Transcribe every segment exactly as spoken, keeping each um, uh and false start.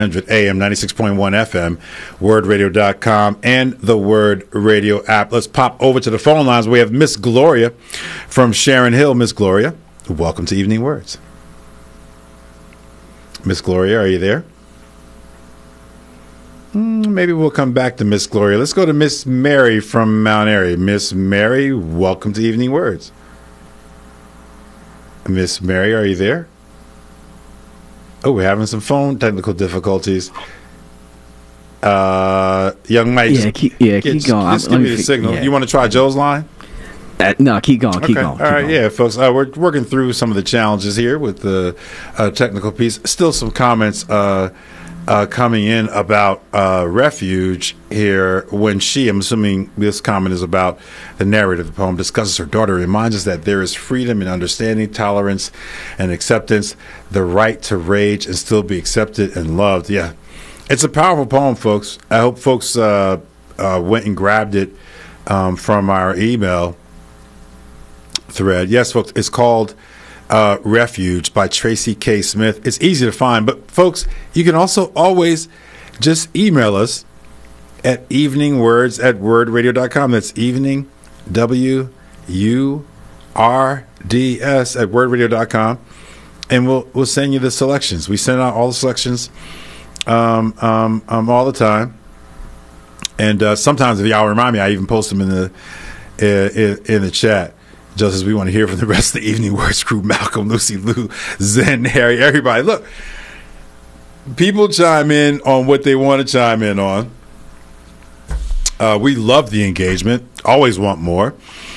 A M, ninety-six point one F M, word radio dot com, and the Word Radio app. Let's pop over to the phone lines. We have Miss Gloria from Sharon Hill. Miss Gloria, welcome to Evening Words. Miss Gloria, are you there? Mm, maybe we'll come back to Miss Gloria. Let's go to Miss Mary from Mount Airy. Miss Mary, welcome to Evening Words. Miss Mary, are you there? Oh, we're having some phone technical difficulties. Uh, young Mike, yeah, keep, yeah, get, keep going. Just give me the signal. Yeah. You want to try Joe's line? Uh, no, keep going, keep okay. going. All keep right, going. yeah, folks. Uh, we're working through some of the challenges here with the uh, technical piece. Still some comments uh, uh, coming in about uh, refuge here when she, I'm assuming this comment is about the narrative of the poem, discusses her daughter, reminds us that there is freedom in understanding, tolerance, and acceptance, the right to rage and still be accepted and loved. Yeah, it's a powerful poem, folks. I hope folks uh, uh, went and grabbed it um, from our email thread. Yes, folks, it's called uh, Refuge by Tracy K. Smith. It's easy to find, but folks, you can also always just email us at eveningwords at word radio dot com. That's evening, W U R D S, at word radio dot com. And we'll we'll send you the selections. We send out all the selections um, um, um, all the time. And uh, sometimes, if y'all remind me, I even post them in the in, in the chat. Just as we want to hear from the rest of the Evening Words crew, Malcolm, Lucy, Lou, Zen, Harry, everybody. Look, people chime in on what they want to chime in on. Uh, we love the engagement. Always want more.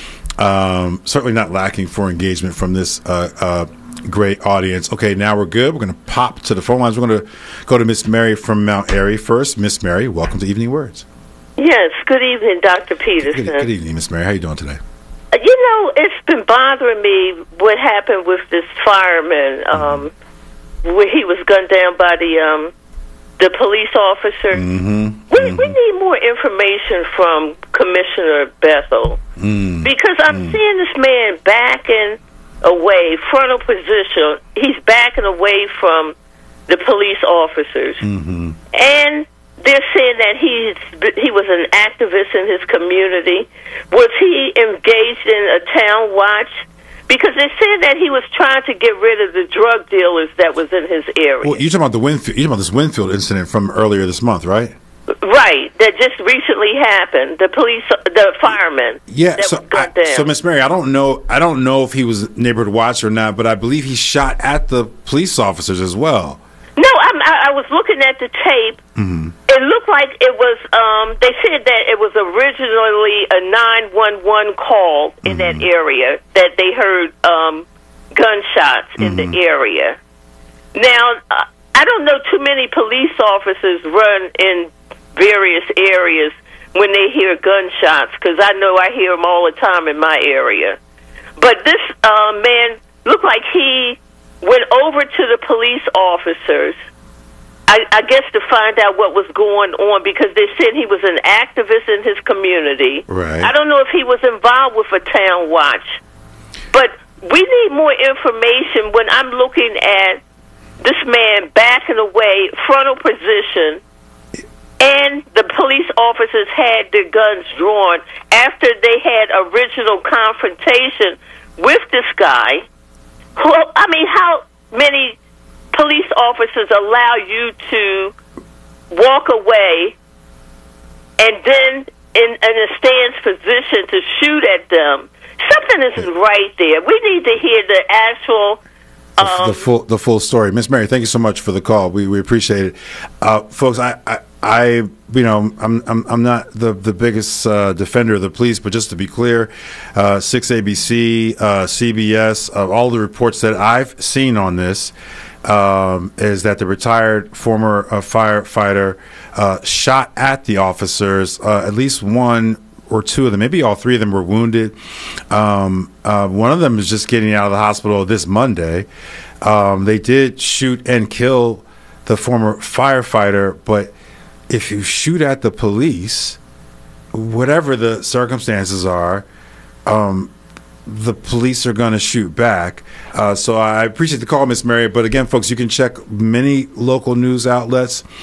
Um, certainly not lacking for engagement from this uh, uh, great audience. Okay, now we're good. We're going to pop to the phone lines. We're going to go to Miss Mary from Mount Airy first. Miss Mary, welcome to Evening Words. Yes, good evening, Doctor Peterson. Good, good evening, Miss Mary. How are you doing today? You know, it's been bothering me what happened with this fireman, um, mm-hmm. where he was gunned down by the um, the police officer. Mm-hmm. We mm-hmm. we need more information from Commissioner Bethel, mm-hmm. because I'm mm-hmm. seeing this man backing away, frontal position. He's backing away from the police officers, mm-hmm. and they're saying that he's he was an activist in his community. Was he engaged in a town watch? Because they said that he was trying to get rid of the drug dealers that was in his area. Well, you're talking about the Winfield. You're talking about this Winfield incident from earlier this month, right? Right, that just recently happened. The police, the fireman. Yeah. That So, was gunned I, down. so Miss Mary, I don't know. I don't know if he was neighborhood watch or not, but I believe he shot at the police officers as well. No, I'm, I, I was looking at the tape. Mm-hmm. It looked like it was, um, they said that it was originally a nine one one call in mm-hmm. that area, that they heard um, gunshots mm-hmm. in the area. Now, uh, I don't know too many police officers run in various areas when they hear gunshots, because I know I hear them all the time in my area. But this uh, man looked like he went over to the police officers, I, I guess to find out what was going on, because they said he was an activist in his community. Right. I don't know if he was involved with a town watch. But we need more information when I'm looking at this man backing away, frontal position, and the police officers had their guns drawn after they had original confrontation with this guy. Well, I mean, how many police officers allow you to walk away and then in, in a stance position to shoot at them? Something isn't right there. We need to hear the actual... Um, the, the full the full story. Miss Mary, thank you so much for the call. We we appreciate it. Uh, folks, I, I, I, you know, I'm I'm I'm not the the biggest uh, defender of the police, but just to be clear, uh, six A B C, uh, C B S, uh, all the reports that I've seen on this um, is that the retired former uh, firefighter uh, shot at the officers. Uh, at least one or two of them, maybe all three of them, were wounded. Um, uh, one of them is just getting out of the hospital this Monday. Um, they did shoot and kill the former firefighter, but if you shoot at the police, whatever the circumstances are, um, the police are going to shoot back. Uh, so I appreciate the call, Miss Mary. But again, folks, you can check many local news outlets